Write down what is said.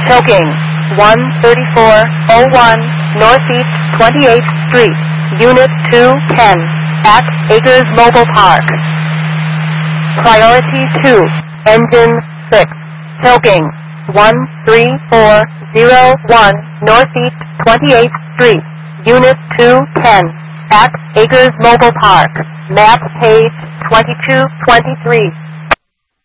Choking, 13401 Northeast 28th Street, Unit 210, at Acres Mobile Park. Priority 2, Engine 6. Choking, 13401 Northeast 28th Street, Unit 210, at Acres Mobile Park. Map page 2223.